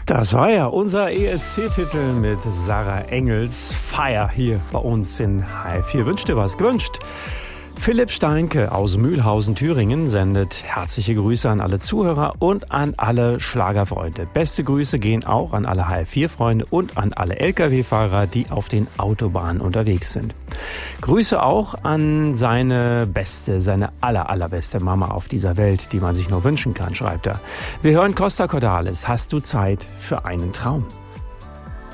Das war ja unser ESC-Titel mit Sarah Engels. Fire hier bei uns in H4. Wünsch dir was gewünscht. Philipp Steinke aus Mühlhausen, Thüringen sendet herzliche Grüße an alle Zuhörer und an alle Schlagerfreunde. Beste Grüße gehen auch an alle HR4-Freunde und an alle Lkw-Fahrer, die auf den Autobahnen unterwegs sind. Grüße auch an seine allerbeste Mama auf dieser Welt, die man sich nur wünschen kann, schreibt er. Wir hören Costa Cordalis. Hast du Zeit für einen Traum?